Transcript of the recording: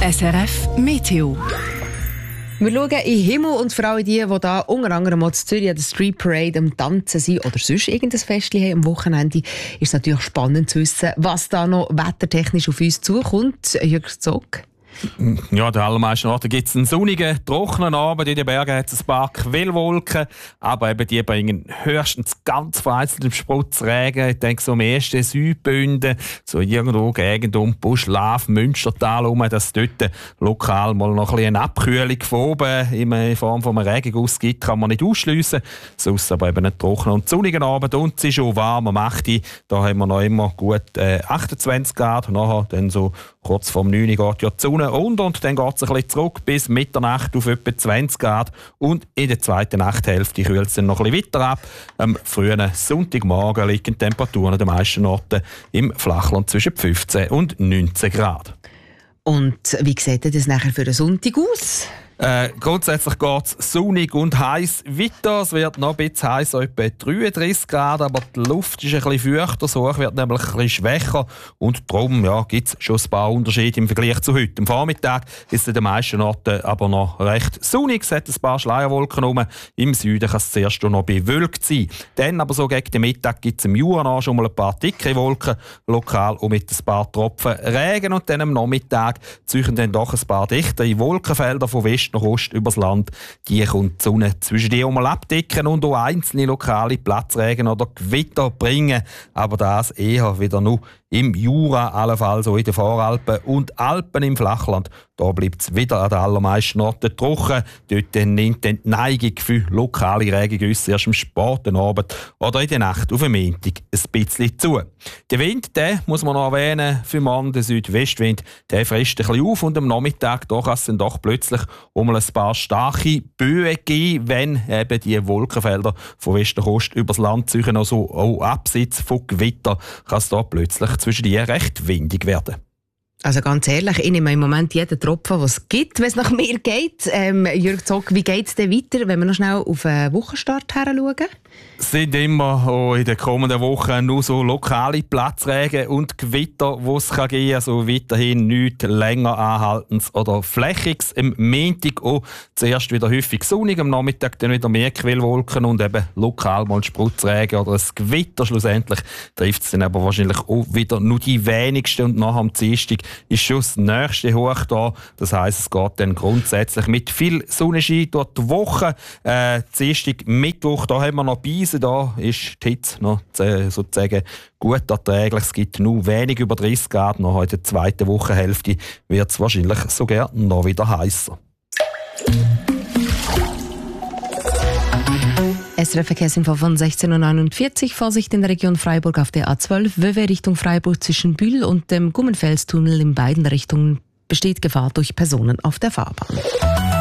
SRF Meteo. Wir schauen in den Himmel und für alle die da unter anderem in Zürich an der Street Parade am Tanzen sind oder sonst irgendein Festchen haben am Wochenende, ist es natürlich spannend zu wissen, was da noch wettertechnisch auf uns zukommt. Jürg Zog. Ja, an den allermeisten Orten gibt es einen sonnigen, trockenen Abend. In den Bergen hat es ein paar Quellwolken, aber eben die bringen höchstens ganz vereinzelt Spritzregen. Ich denke so am ersten Südbünden, so irgendwo Gegend um Buschlav, Münstertal herum, dass es dort lokal mal noch ein bisschen eine Abkühlung von oben in Form von einem Regenguss gibt, kann man nicht ausschliessen. Sonst aber eben einen trockenen und sonnigen Abend und es ist schon warm am 8. Da haben wir noch immer gut 28 Grad. Und nachher dann so kurz vor 9 Uhr geht ja die Sonne und dann geht es ein bisschen zurück bis Mitternacht auf etwa 20 Grad. Und in der zweiten Nachthälfte kühlt es dann noch ein bisschen weiter ab. Am frühen Sonntagmorgen liegen die Temperaturen an den meisten Orten im Flachland zwischen 15 und 19 Grad. Und wie sieht das nachher für den Sonntag aus? Grundsätzlich geht es sonnig und heiß weiter. Es wird noch ein bisschen heiß, etwa 33 Grad, aber die Luft ist ein bisschen feuchter, das Hoch wird nämlich ein bisschen schwächer und darum gibt es schon ein paar Unterschiede im Vergleich zu heute. Am Vormittag ist es an den meisten Orten aber noch recht sonnig, es hat ein paar Schleierwolken rum. Im Süden kann es zuerst noch bewölkt sein. Dann aber so gegen den Mittag gibt es im Jura schon mal ein paar dicke Wolken, lokal und mit ein paar Tropfen Regen und dann am Nachmittag ziehen dann doch ein paar dichtere Wolkenfelder von West nach Ost übers Land. Die kommt die Sonne zwischen die mal abdecken und auch einzelne lokale Platzregen oder Gewitter bringen. Aber das eher wieder nur im Jura, allenfalls auch in den Voralpen und Alpen im Flachland. Da bleibt es wieder an den allermeisten Orten trocken. Dort nimmt die Neigung für lokale Regengüsse erst am späten Abend oder in der Nacht auf den Montag ein bisschen zu. Der Wind, den muss man noch erwähnen, für morgen der Südwestwind, der frisst ein bisschen auf und am Nachmittag da kann es dann doch plötzlich um ein paar starke Böen geben, wenn eben die Wolkenfelder von West nach Ost übers Land ziehen, also auch abseits von Gewitter, kann es da plötzlich zwischen die recht windig werden. Also ganz ehrlich, ich nehme im Moment jeden Tropfen, was es gibt, wenn es nach mir geht. Jürg Zog, wie geht es denn weiter, wenn wir noch schnell auf den Wochenstart her schauen? Es sind immer auch in den kommenden Wochen nur so lokale Platzregen und Gewitter, die es geben kann. Also weiterhin nichts länger anhaltendes oder flächiges. Am Montag auch zuerst wieder häufig sonnig, am Nachmittag dann wieder mehr Quellwolken und eben lokal mal Spritzregen oder ein Gewitter. Schlussendlich trifft es dann aber wahrscheinlich auch wieder nur die wenigsten und nach am Dienstag ist schon das nächste Hoch da. Das heisst, es geht dann grundsätzlich mit viel Sonnenschein durch die Woche. Dienstag, Mittwoch, da haben wir noch Beise. Da ist die Hitze noch sozusagen gut erträglich. Es gibt nur wenig über 30 Grad. Noch in der zweiten Wochenhälfte wird es wahrscheinlich sogar noch wieder heißer. SRF-Verkehrsinfo von 16.49 Uhr. Vorsicht in der Region Freiburg auf der A12. Wöwe Richtung Freiburg zwischen Bühl und dem Gummenfelstunnel in beiden Richtungen besteht Gefahr durch Personen auf der Fahrbahn.